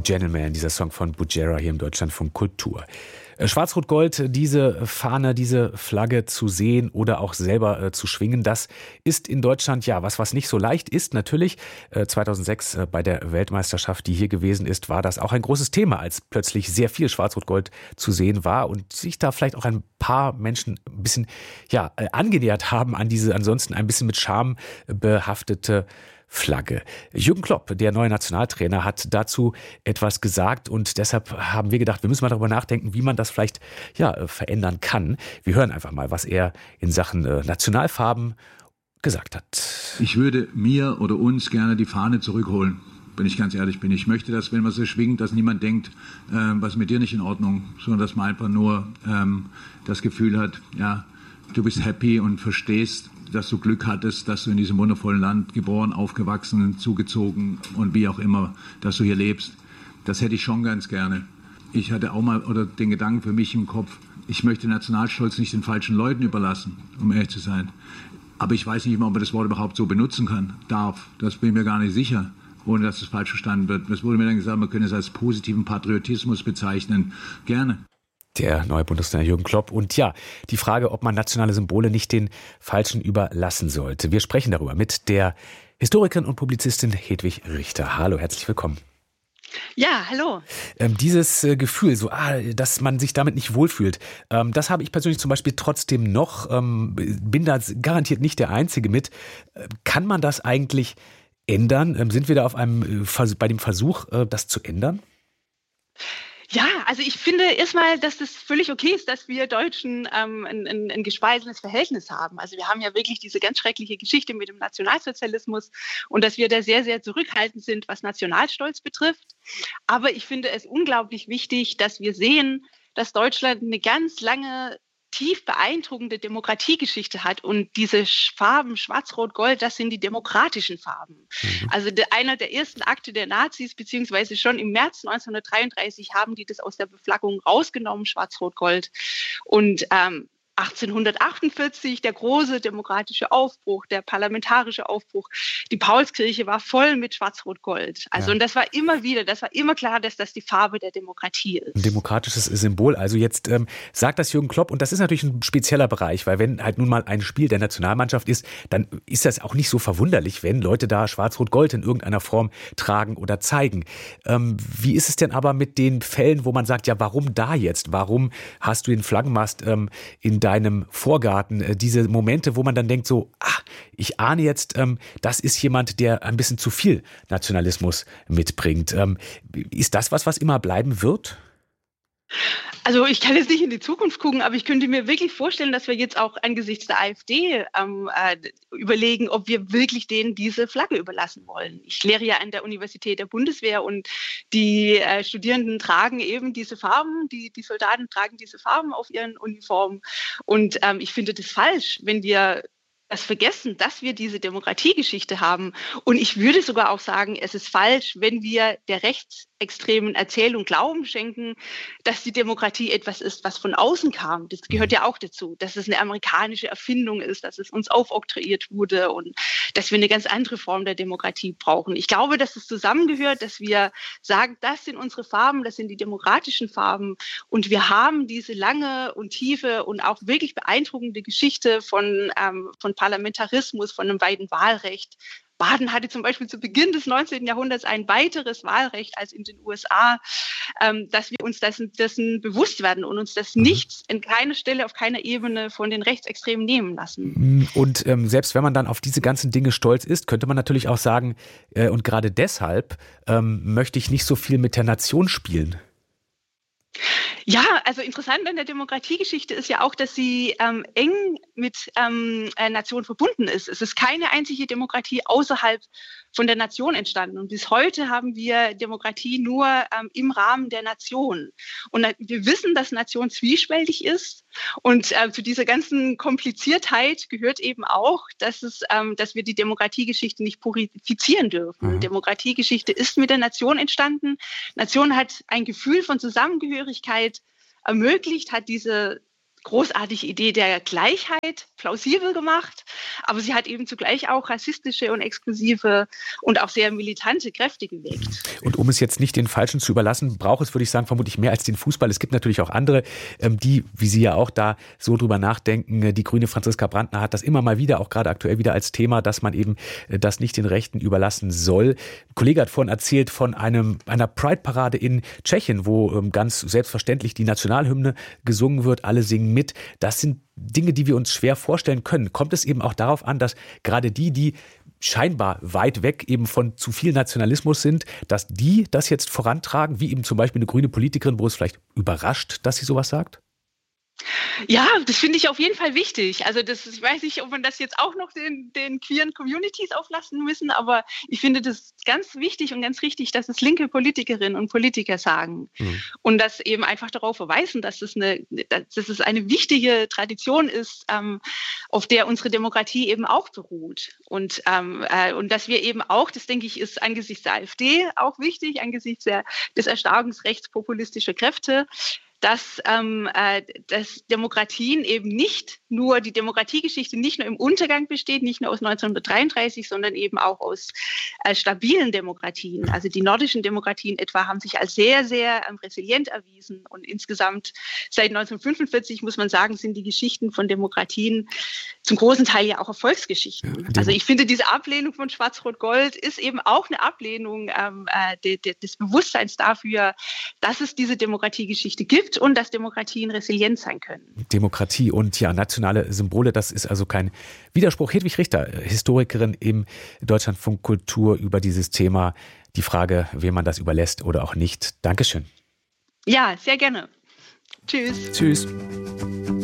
Gentleman, dieser Song von Bujera hier im Deutschlandfunk Kultur. Schwarz-Rot-Gold, diese Fahne, diese Flagge zu sehen oder auch selber zu schwingen, das ist in Deutschland ja was nicht so leicht ist. Natürlich 2006 bei der Weltmeisterschaft, die hier gewesen ist, war das auch ein großes Thema, als plötzlich sehr viel Schwarz-Rot-Gold zu sehen war und sich da vielleicht auch ein paar Menschen ein bisschen angenähert haben an diese ansonsten ein bisschen mit Scham behaftete Flagge. Jürgen Klopp, der neue Nationaltrainer, hat dazu etwas gesagt und deshalb haben wir gedacht, wir müssen mal darüber nachdenken, wie man das vielleicht verändern kann. Wir hören einfach mal, was er in Sachen Nationalfarben gesagt hat. Ich würde mir oder uns gerne die Fahne zurückholen, wenn ich ganz ehrlich bin. Ich möchte, dass, wenn man sie schwingt, dass niemand denkt, was mit dir nicht in Ordnung, sondern dass man einfach nur das Gefühl hat, ja, du bist happy und verstehst, dass du Glück hattest, dass du in diesem wundervollen Land geboren, aufgewachsen, zugezogen und wie auch immer, dass du hier lebst. Das hätte ich schon ganz gerne. Ich hatte auch mal den Gedanken für mich im Kopf, ich möchte Nationalstolz nicht den falschen Leuten überlassen, um ehrlich zu sein. Aber ich weiß nicht mal, ob man das Wort überhaupt so benutzen darf. Das bin ich mir gar nicht sicher, ohne dass es falsch verstanden wird. Es wurde mir dann gesagt, man könne es als positiven Patriotismus bezeichnen. Gerne. Der neue Bundestrainer Jürgen Klopp. Und ja, die Frage, ob man nationale Symbole nicht den Falschen überlassen sollte. Wir sprechen darüber mit der Historikerin und Publizistin Hedwig Richter. Hallo, herzlich willkommen. Ja, hallo. Dieses Gefühl, dass man sich damit nicht wohlfühlt, das habe ich persönlich zum Beispiel trotzdem noch, bin da garantiert nicht der Einzige mit. Kann man das eigentlich ändern? Sind wir da bei dem Versuch, das zu ändern? Ja, also ich finde erstmal, dass das völlig okay ist, dass wir Deutschen ein gespaltenes Verhältnis haben. Also wir haben ja wirklich diese ganz schreckliche Geschichte mit dem Nationalsozialismus und dass wir da sehr, sehr zurückhaltend sind, was Nationalstolz betrifft. Aber ich finde es unglaublich wichtig, dass wir sehen, dass Deutschland eine ganz lange, tief beeindruckende Demokratiegeschichte hat und diese Farben Schwarz-Rot-Gold, das sind die demokratischen Farben. Also einer der ersten Akte der Nazis, beziehungsweise schon im März 1933 haben die das aus der Beflaggung rausgenommen, Schwarz-Rot-Gold. Und 1848 der große demokratische Aufbruch, der parlamentarische Aufbruch. Die Paulskirche war voll mit Schwarz-Rot-Gold. Also und das war immer klar, dass das die Farbe der Demokratie ist. Ein demokratisches Symbol. Also jetzt sagt das Jürgen Klopp und das ist natürlich ein spezieller Bereich, weil wenn halt nun mal ein Spiel der Nationalmannschaft ist, dann ist das auch nicht so verwunderlich, wenn Leute da Schwarz-Rot-Gold in irgendeiner Form tragen oder zeigen. Wie ist es denn aber mit den Fällen, wo man sagt, ja, warum da jetzt? Warum hast du den Flaggenmast in deinem Vorgarten, diese Momente, wo man dann denkt ich ahne jetzt, das ist jemand, der ein bisschen zu viel Nationalismus mitbringt. Ist das was immer bleiben wird? Also ich kann jetzt nicht in die Zukunft gucken, aber ich könnte mir wirklich vorstellen, dass wir jetzt auch angesichts der AfD überlegen, ob wir wirklich denen diese Flagge überlassen wollen. Ich lehre ja an der Universität der Bundeswehr und die Studierenden tragen eben diese Farben, die Soldaten tragen diese Farben auf ihren Uniformen. Und ich finde das falsch, wenn wir das vergessen, dass wir diese Demokratiegeschichte haben. Und ich würde sogar auch sagen, es ist falsch, wenn wir der rechtsextremen Erzählung Glauben schenken, dass die Demokratie etwas ist, was von außen kam. Das gehört ja auch dazu, dass es eine amerikanische Erfindung ist, dass es uns aufoktroyiert wurde und dass wir eine ganz andere Form der Demokratie brauchen. Ich glaube, dass es zusammengehört, dass wir sagen, das sind unsere Farben, das sind die demokratischen Farben und wir haben diese lange und tiefe und auch wirklich beeindruckende Geschichte von Parlamentarismus, von einem weiten Wahlrecht. Baden hatte zum Beispiel zu Beginn des 19. Jahrhunderts ein weiteres Wahlrecht als in den USA, dass wir uns dessen bewusst werden und uns das nichts in keiner Stelle, auf keiner Ebene von den Rechtsextremen nehmen lassen. Und selbst wenn man dann auf diese ganzen Dinge stolz ist, könnte man natürlich auch sagen, und gerade deshalb möchte ich nicht so viel mit der Nation spielen. Ja, also interessant an der Demokratiegeschichte ist ja auch, dass sie eng mit Nation verbunden ist. Es ist keine einzige Demokratie außerhalb von der Nation entstanden. Und bis heute haben wir Demokratie nur im Rahmen der Nation. Und wir wissen, dass Nation zwiespältig ist. Und zu dieser ganzen Kompliziertheit gehört eben auch, dass wir die Demokratiegeschichte nicht purifizieren dürfen. Demokratiegeschichte ist mit der Nation entstanden. Nation hat ein Gefühl von Zusammengehörigkeit ermöglicht, hat diese großartige Idee der Gleichheit plausibel gemacht, aber sie hat eben zugleich auch rassistische und exklusive und auch sehr militante Kräfte geweckt. Und um es jetzt nicht den Falschen zu überlassen, braucht es, würde ich sagen, vermutlich mehr als den Fußball. Es gibt natürlich auch andere, die, wie Sie ja auch da so drüber nachdenken, die Grüne Franziska Brandner hat das immer mal wieder, auch gerade aktuell wieder als Thema, dass man eben das nicht den Rechten überlassen soll. Ein Kollege hat vorhin erzählt von einer Pride-Parade in Tschechien, wo ganz selbstverständlich die Nationalhymne gesungen wird, alle singen mit. Das sind Dinge, die wir uns schwer vorstellen können. Kommt es eben auch darauf an, dass gerade die scheinbar weit weg eben von zu viel Nationalismus sind, dass die das jetzt vorantragen, wie eben zum Beispiel eine grüne Politikerin, wo es vielleicht überrascht, dass sie sowas sagt? Ja, das finde ich auf jeden Fall wichtig. Also ich weiß nicht, ob man das jetzt auch noch den queeren Communities auflassen müssen, aber ich finde das ganz wichtig und ganz richtig, dass es linke Politikerinnen und Politiker sagen und das eben einfach darauf verweisen, dass es eine wichtige Tradition ist, auf der unsere Demokratie eben auch beruht und dass wir eben auch, das denke ich, ist angesichts der AfD auch wichtig, angesichts des Erstarkens rechtspopulistischer Kräfte, dass Demokratien eben die Demokratiegeschichte nicht nur im Untergang besteht, nicht nur aus 1933, sondern eben auch aus stabilen Demokratien. Also die nordischen Demokratien etwa haben sich als sehr, sehr resilient erwiesen. Und insgesamt seit 1945, muss man sagen, sind die Geschichten von Demokratien zum großen Teil ja auch Erfolgsgeschichten. Also ich finde, diese Ablehnung von Schwarz-Rot-Gold ist eben auch eine Ablehnung des Bewusstseins dafür, dass es diese Demokratiegeschichte gibt und dass Demokratien resilient sein können. Demokratie und nationale Symbole, das ist also kein Widerspruch. Hedwig Richter, Historikerin im Deutschlandfunk Kultur, über dieses Thema, die Frage, wem man das überlässt oder auch nicht. Dankeschön. Ja, sehr gerne. Tschüss. Tschüss.